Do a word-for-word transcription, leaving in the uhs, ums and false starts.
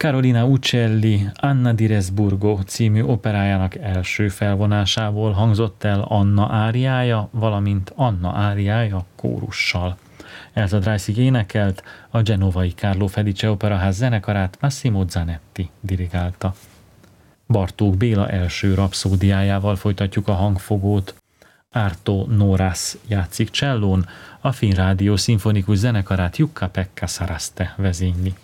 Carolina Uccelli Anna di Resburgo című operájának első felvonásából hangzott el Anna áriája, valamint Anna áriája kórussal. Elsa Dreissig énekelt, a genovai Carlo Felice Operaház zenekarát Massimo Zanetti dirigálta. Bartók Béla első rapszódiájával folytatjuk a hangfogót. Arto Noras játszik csellón, a Finn Rádió szimfonikus zenekarát Jukka-Pekka Saraste vezényli.